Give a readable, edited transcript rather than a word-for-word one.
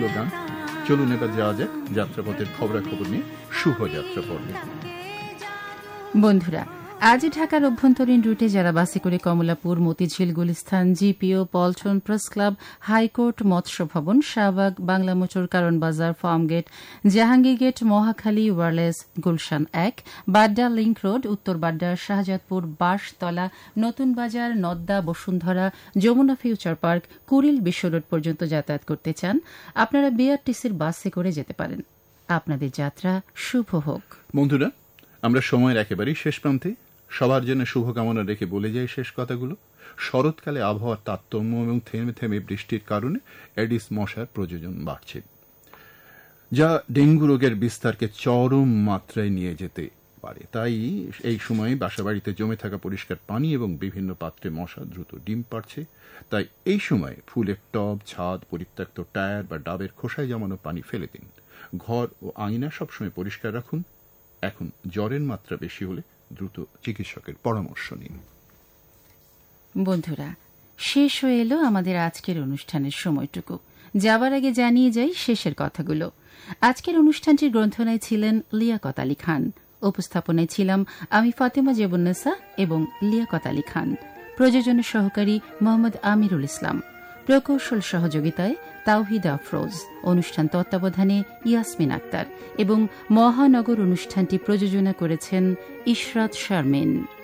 গান। চলুন এবার যাওয়া যাক যাত্রাপথের খবরাখবর নিয়ে শুভ যাত্রা পর্বে। বন্ধুরা, আজ ঢাকার অভ্যন্তরীণ রুটে যারা বাসে করে Kamalapur, Motijheel, Gulistan, GPU, Paltan, press club, high court, মৎস্য ভবন, শাহবাগ, বাংলা মোটর, কারণ বাজার, Farmgate, Jahangir gate, Mohakhali, wireless, Gulshan ১, Badda link road, উত্তর বাড্ডা, শাহজাদপুর, বাঁশতলা, নতুন বাজার, নদ্দা, বসুন্ধরা, যমুনা ফিউচার পার্ক, কুড়িল, বিশ্ব রোড পর্যন্ত যাতায়াত করতে চান, আপনারা বিআরটিসির বাসে করে যেতে পারেন। আপনাদের যাত্রা শুভ হোক। বন্ধুরা, আমরা সময়ের একেবারেই শেষ প্রান্তে। সবার জন্য শুভকামনা রেখে বলে যাই শেষ কথাগুলো। শরৎকালে আবহাওয়ার তারতম্য এবং থেমে থেমে বৃষ্টির কারণে এডিস মশার প্রযোজন বাড়ছে, যা ডেঙ্গু রোগের বিস্তারকে চরম মাত্রায় নিয়ে যেতে পারে। তাই এই সময়ে বাসাবাড়িতে জমে থাকা পরিষ্কার পানি এবং বিভিন্ন পাত্রে মশা দ্রুত ডিম পাড়ছে। তাই এই সময় ফুলের টব, ছাদ, পরিত্যক্ত টায়ার বা ডাবের খোসায় জমানো পানি ফেলে দিন। ঘর ও আঙিনা সবসময় পরিষ্কার রাখুন। এখন জ্বরের মাত্রা বেশি হলে দ্রুত চিকিৎসকের পরামর্শ নিন। বন্ধুরা, শেষ হয়ে এলো আমাদের আজকের অনুষ্ঠানের সময়টুকু। যাবার আগে জানিয়ে যাই শেষের কথাগুলো। আজকের অনুষ্ঠানটির গ্রন্থনায় ছিলেন লিয়াকত আলী খান, উপস্থাপনায় ছিলাম আমি ফাতেমা জেবুন্নেসা এবং লিয়াকত আলী খান, প্রযোজনা সহকারী মোহাম্মদ আমিরুল ইসলাম, প্রকৌশল সহযোগিতায় তাওহিদ আফরোজ, অনুষ্ঠান তত্ত্বাবধানে ইয়াসমিন আক্তার এবং মহানগর অনুষ্ঠানটি প্রযোজনা করেছেন ইশরাত শারমিন।